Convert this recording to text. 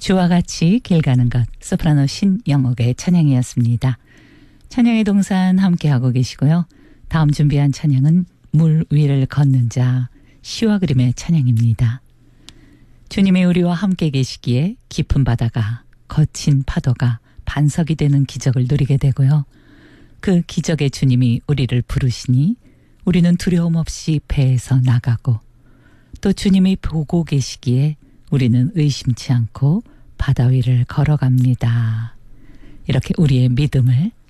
주와 같이 길 가는 것, 소프라노 신영옥의 찬양이었습니다. 찬양의 동산 함께하고 계시고요. 다음 준비한 찬양은 물 위를 걷는 자, 시와 그림의 찬양입니다. 주님이 우리와 함께 계시기에 깊은 바다가, 거친 파도가 반석이 되는 기적을 누리게 되고요. 그 기적의 주님이 우리를 부르시니 우리는 두려움 없이 배에서 나가고, 또 주님이 보고 계시기에 우리는 의심치 않고 바다 위를 걸어갑니다. 이렇게 우리의 믿음을